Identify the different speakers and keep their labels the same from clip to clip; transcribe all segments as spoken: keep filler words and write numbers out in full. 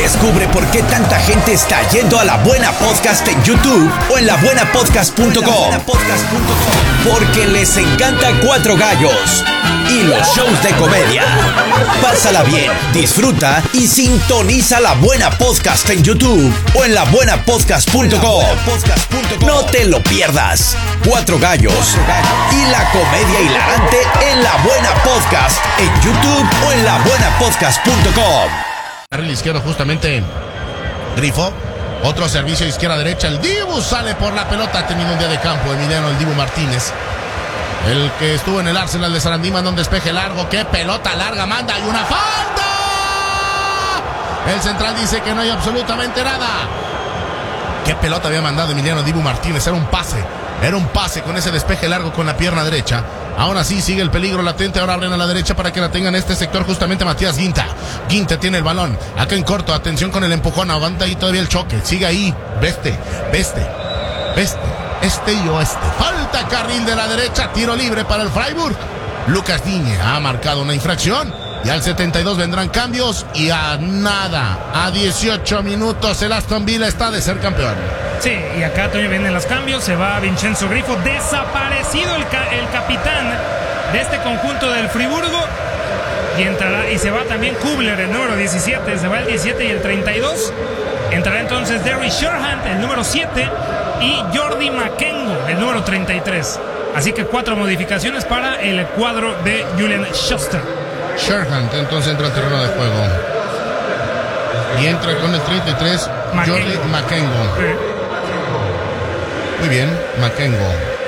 Speaker 1: Descubre por qué tanta gente está yendo a La Buena Podcast en YouTube o en la buena podcast punto com. Porque les encanta Cuatro Gallos y los shows de comedia. Pásala bien, disfruta y sintoniza La Buena Podcast en YouTube o en la buena podcast punto com. No te lo pierdas. Cuatro Gallos y la comedia hilarante en La Buena Podcast en YouTube o en la buena podcast punto com.
Speaker 2: Carril izquierdo justamente Grifo. Otro servicio izquierda-derecha. El Dibu sale por la pelota. Ha tenido un día de campo Emiliano el Dibu Martínez. El que estuvo en el Arsenal de Sarandí manda un despeje largo. ¡Qué pelota larga manda! ¡Y una falta! El central dice que no hay absolutamente nada. ¡Qué pelota había mandado Emiliano Dibu Martínez! Era un pase. Era un pase con ese despeje largo con la pierna derecha. Ahora sí sigue el peligro latente. Ahora abren a la derecha para que la tengan en este sector justamente Matías Ginta. Ginta tiene el balón. Acá en corto. Atención con el empujón. Aguanta ahí todavía el choque. Sigue ahí. Veste. Veste. Veste. Este y oeste. Falta carril de la derecha. Tiro libre para el Freiburg. Lucas Digne ha marcado una infracción. Y al setenta y dos vendrán cambios. Y a nada. A dieciocho minutos el Aston Villa está de ser campeón.
Speaker 3: Sí, y acá todavía vienen los cambios. Se va Vincenzo Grifo, desaparecido el, ca el capitán de este conjunto del Friburgo. Y entrará, y se va también Kubler, el número diecisiete. Se va el diecisiete y el treinta y dos. Entrará entonces Derry Sherhand, el número siete. Y Jordi Makengo, el número treinta y tres. Así que cuatro modificaciones para el cuadro de Julian Schuster.
Speaker 2: Sherhand entonces entra al terreno de juego. Y entra con el treinta y tres
Speaker 3: Makengo.
Speaker 2: Jordi Makengo.
Speaker 3: Sí.
Speaker 2: Muy bien, Makengo.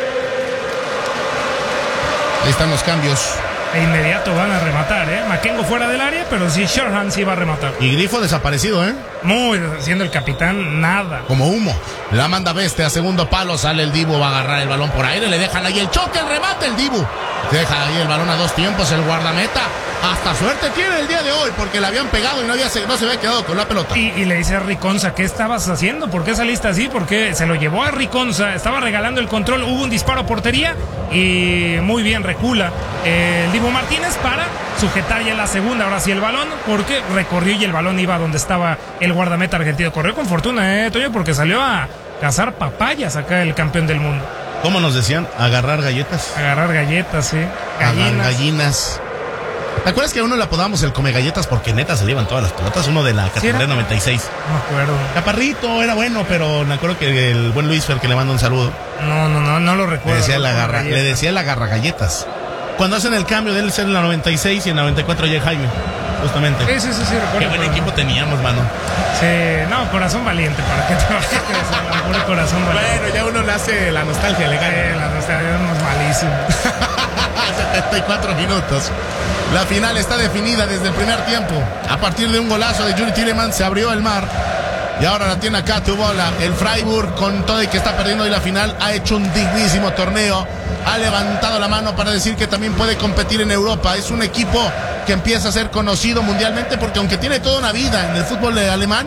Speaker 2: Ahí están los cambios.
Speaker 3: De inmediato van a rematar, ¿eh? Makengo fuera del área, pero sí, Sherhan sí va a rematar.
Speaker 2: Y Grifo desaparecido, ¿eh?
Speaker 3: Muy, siendo el capitán, nada.
Speaker 2: Como humo. La manda Beste a segundo palo, sale el Dibu, va a agarrar el balón por aire, le dejan ahí el choque, el remate, el Dibu. Deja ahí el balón a dos tiempos, el guardameta. Hasta suerte tiene el día de hoy, porque le habían pegado y no, había, no se había quedado con la pelota.
Speaker 3: Y, y le dice a Riconza, ¿qué estabas haciendo? ¿Por qué saliste así? Porque se lo llevó a Riconza, estaba regalando el control, hubo un disparo a portería y muy bien recula eh, el Dibu Martínez para sujetar ya la segunda, ahora sí el balón, porque recorrió y el balón iba donde estaba el guardameta argentino. Corrió con fortuna, eh, Toño, porque salió a cazar papayas acá el campeón del mundo.
Speaker 2: ¿Cómo nos decían? Agarrar galletas.
Speaker 3: Agarrar galletas, sí.
Speaker 2: Gallinas. Agarrar gallinas. ¿Te acuerdas que a uno le apodábamos el come galletas porque neta se le iban todas las pelotas? Uno de la categoría ¿Sí noventa y seis.
Speaker 3: No me acuerdo.
Speaker 2: Chaparrito, era bueno, pero me acuerdo que el buen Luis Fer, que le manda un saludo.
Speaker 3: No, no, no, no lo recuerdo.
Speaker 2: Le decía, la agarra, le decía el agarra galletas. Cuando hacen el cambio de él ser en la noventa y seis y en la noventa y cuatro ya Jaime, justamente.
Speaker 3: Sí, sí, sí, sí, recuerdo.
Speaker 2: Qué buen equipo no. teníamos, mano.
Speaker 3: Sí, no, corazón valiente, ¿para qué te vas a creer? Puro corazón valiente.
Speaker 2: Bueno, ya uno le hace la nostalgia, le gana.
Speaker 3: Sí, la nostalgia es malísimo.
Speaker 2: setenta y cuatro minutos. La final está definida desde el primer tiempo. A partir de un golazo de Yuri Tielemans se abrió el mar. Y ahora la tiene acá tu bola. El Freiburg, con todo y que está perdiendo hoy la final, ha hecho un dignísimo torneo. Ha levantado la mano para decir que también puede competir en Europa. Es un equipo que empieza a ser conocido mundialmente porque aunque tiene toda una vida en el fútbol alemán,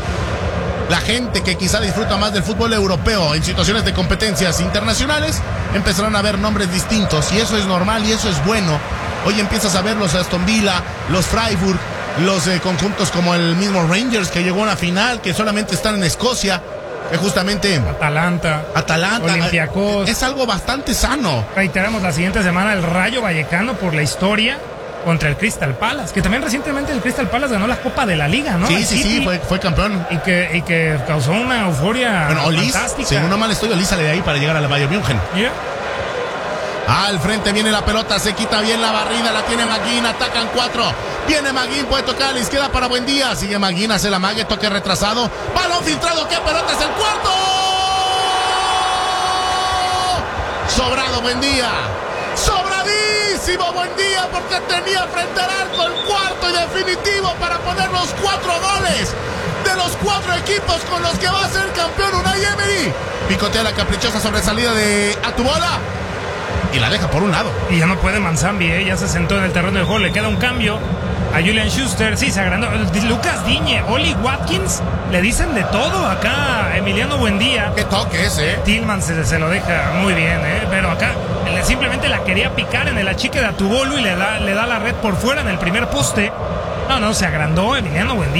Speaker 2: la gente que quizá disfruta más del fútbol europeo en situaciones de competencias internacionales empezarán a ver nombres distintos y eso es normal y eso es bueno. Hoy empiezas a ver los Aston Villa, los Freiburg, los eh, conjuntos como el mismo Rangers que llegó a una final, que solamente están en Escocia, que justamente
Speaker 3: Atalanta,
Speaker 2: Atalanta,
Speaker 3: Olympiacos.
Speaker 2: Es algo bastante sano.
Speaker 3: Reiteramos la siguiente semana el Rayo Vallecano por la historia contra el Crystal Palace, que también recientemente el Crystal Palace ganó la Copa de la Liga, ¿no?
Speaker 2: Sí,
Speaker 3: el
Speaker 2: sí,
Speaker 3: City,
Speaker 2: sí, fue, fue campeón.
Speaker 3: Y que, y que causó una euforia
Speaker 2: bueno, Olis,
Speaker 3: fantástica.
Speaker 2: Según no mal estoy, Olis sale de ahí para llegar a la Bayern München.
Speaker 3: Yeah.
Speaker 2: Al frente viene la pelota, se quita bien la barrida, la tiene Maguín, atacan cuatro. Viene Maguín, puede tocar a la izquierda para Buendía. Sigue Maguín, hace la mague, toque retrasado. Balón filtrado, ¿qué pelota es el cuarto? Sobrado Buendía. Sobradísimo Buendía porque tenía frente al arco el cuarto y definitivo para poner los cuatro goles de los cuatro equipos con los que va a ser campeón Unai Emery. Picotea la caprichosa sobresalida de Atubola y la deja por un lado.
Speaker 3: Y ya no puede Manzambi, ¿eh? Ya se sentó en el terreno de juego, le queda un cambio a Julian Schuster, sí, se agrandó. Lucas Digne, Oli Watkins, le dicen de todo acá, Emiliano Buendía.
Speaker 2: Qué toque ese, ¿eh?
Speaker 3: Tillman se, se lo deja muy bien, ¿eh? Pero acá simplemente la quería picar en el achique de Atubolu y le da, le da la red por fuera en el primer poste. No, no, se agrandó Emiliano Buendía.